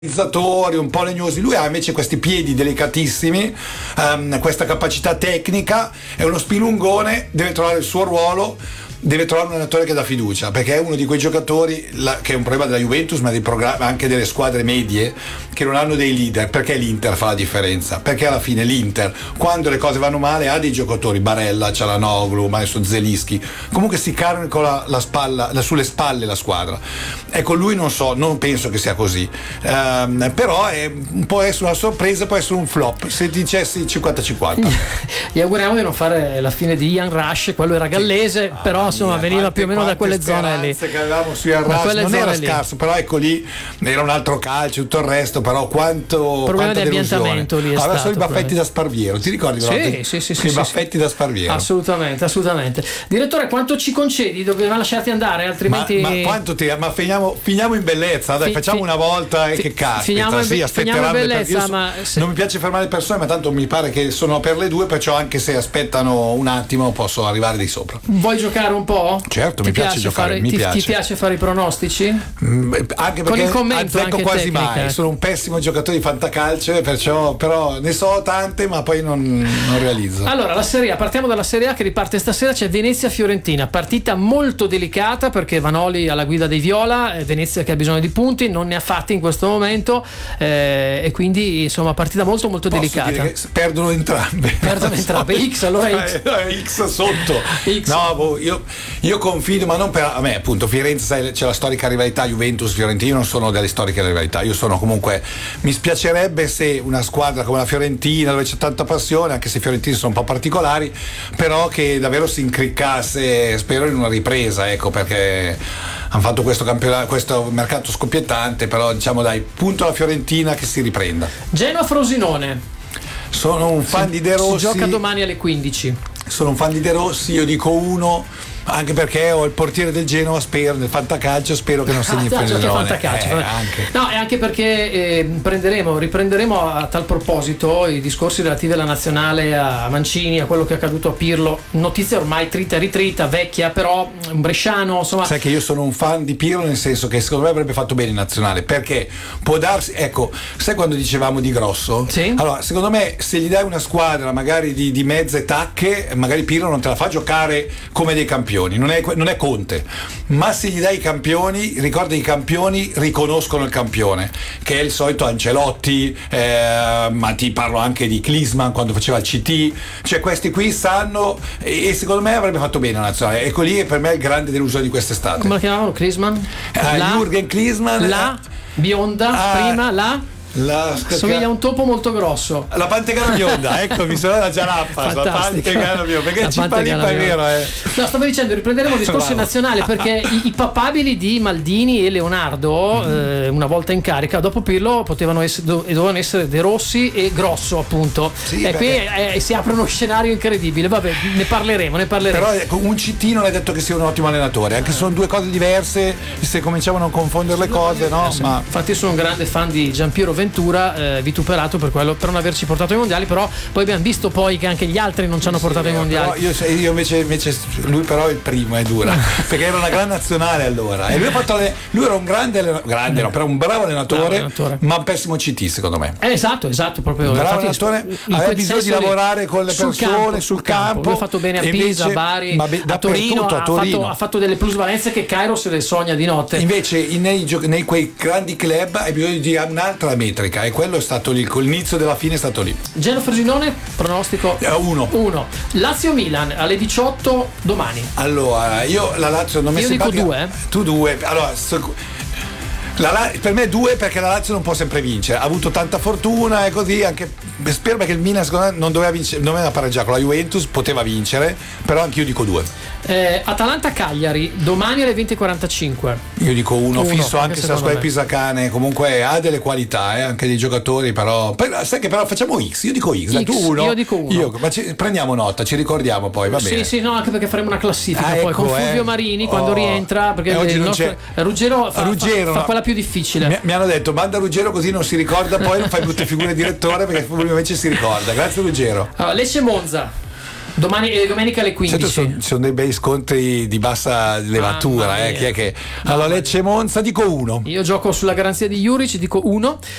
un po' legnosi. Lui ha invece questi piedi delicatissimi, questa capacità tecnica, è uno spilungone, deve trovare il suo ruolo, deve trovare un allenatore che dà fiducia, perché è uno di quei giocatori che è un problema della Juventus, ma anche delle squadre medie che non hanno dei leader. Perché l'Inter fa la differenza? Perché alla fine l'Inter, quando le cose vanno male, ha dei giocatori, Barella, Cialanoglu, ma adesso Zelinski, comunque si caricano sulle spalle la squadra. Ecco, lui non penso che sia così, però può essere una sorpresa, può essere un flop, se dicessi 50-50. Gli auguriamo di non fare la fine di Ian Rush, quello era gallese, però insomma veniva più o meno da quelle zone lì che avevamo su Ian Rush, non era scarso, però ecco lì era un altro calcio, tutto il resto, però problema di ambientamento lì aveva solo i baffetti da Sparviero, ti ricordi? Sì, i baffetti da Sparviero, assolutamente. Direttore, quanto ci concedi? Dobbiamo lasciarti andare, altrimenti ma finiamo in bellezza, dai, facciamo una volta e che caspita, finiamo in bellezza, non mi piace fermare le persone, ma tanto mi pare che sono per le 2, perciò anche se aspettano un attimo posso arrivare di sopra. Vuoi giocare un po'? Certo, mi piace giocare, ti piace fare i pronostici? Anche con perché il commento azzecco anche quasi tecnica. mai, sono un pessimo giocatore di fantacalcio, però ne so tante, ma poi non realizzo. Allora, la Serie A, partiamo dalla Serie A che riparte stasera. C'è Venezia-Fiorentina, partita molto delicata perché Vanoli alla guida dei Viola, Venezia che ha bisogno di punti, non ne ha fatti in questo momento, e quindi insomma partita molto molto delicata. Dire che perdono entrambe. X, allora X sotto. X. No, io confido, ma non per a me, appunto. Firenze, sai, c'è la storica rivalità Juventus-Fiorentina. Io non sono delle storiche rivalità, io sono comunque, mi spiacerebbe se una squadra come la Fiorentina, dove c'è tanta passione, anche se i fiorentini sono un po' particolari, però che davvero si incriccasse, spero in una ripresa, ecco, perché hanno fatto questo mercato scoppiettante, però diciamo dai, punto alla Fiorentina che si riprenda. Genoa-Frosinone. Sono un fan di De Rossi. Si gioca domani alle 15. Sono un fan di De Rossi, io dico 1, anche perché ho il portiere del Genoa, spero nel fantacalcio, spero che non segni il Frosinone. No, e anche perché riprenderemo a tal proposito i discorsi relativi alla nazionale, a Mancini, a quello che è accaduto a Pirlo. Notizia ormai trita e ritrita, vecchia, però un bresciano, insomma. Sai che io sono un fan di Pirlo, nel senso che secondo me avrebbe fatto bene in nazionale, perché può darsi, ecco, sai quando dicevamo di Grosso? Sì. Allora, secondo me se gli dai una squadra magari di mezze tacche, magari Pirlo non te la fa giocare come dei campioni. Non è Conte, ma se gli dai i campioni, ricorda, i campioni riconoscono il campione, che è il solito Ancelotti, ma ti parlo anche di Klinsmann quando faceva il CT, cioè questi qui sanno, e secondo me avrebbe fatto bene la nazionale. Ecco, lì per me è il grande delusione di quest'estate. Come lo chiamavano? Klinsmann? Jürgen Klinsmann, bionda, prima somiglia a un topo molto grosso, la Pantegana bionda, ecco, mi sono la Gianappa, la Pantegana bionda, perché Cipalippa è vero, No, stavo dicendo, riprenderemo il discorso nazionale, perché i papabili di Maldini e Leonardo, una volta in carica dopo Pirlo, dovevano essere De Rossi e Grosso, appunto. Sì, e qui si apre uno scenario incredibile. Vabbè, ne parleremo. Però un CT non è detto che sia un ottimo allenatore, anche se sono due cose diverse, se cominciamo a non confondere le cose, no? Ma infatti io sono un grande fan di Giampiero Ventura, vituperato per non averci portato ai mondiali, però poi abbiamo visto poi che anche gli altri non ci hanno portato ai mondiali. Io invece lui però è il primo, è dura, perché era una gran nazionale allora, e lui era un però un bravo allenatore, ma un pessimo CT secondo me. Esatto, proprio un bravo allenatore, aveva bisogno di lavorare con le persone sul campo. Lui ha fatto bene a Pisa, a Bari, a Torino, ha fatto delle plusvalenze che Cairo se le sogna di notte. Invece nei quei grandi club hai bisogno di un'altra metrica, e quello è stato lì, col inizio della fine è stato lì. Genoa-Frosinone, pronostico 1. Lazio-Milan alle 18 domani. Allora, io la Lazio non mi dico 2. Tu 2. Allora, per me 2, perché la Lazio non può sempre vincere, ha avuto tanta fortuna e così, anche spero, perché il Milan secondo me non doveva vincere, non doveva pareggiare con la Juventus, poteva vincere, però anche io dico 2. Atalanta-Cagliari domani alle 20:45. Io dico 1 fisso, anche se la squadra di Pisacane comunque ha delle qualità, anche dei giocatori, però sai che però facciamo X, io dico X. Tu 1, io dico 1. Ma prendiamo nota, ci ricordiamo poi, va bene. Sì, no, anche perché faremo una classifica poi ecco, con Fulvio Marini quando rientra, perché oggi il nostro Ruggero fa quella più difficile. Mi hanno detto manda Ruggero così non si ricorda, poi non fai brutte figure direttore, perché Fulvio invece si ricorda. Grazie Ruggero. Lecce-Monza. Domenica alle 15. Certo, sono dei bei scontri di bassa levatura. Chi è che... Allora, Lecce Monza, dico 1. Io gioco sulla garanzia di Juric, dico 1.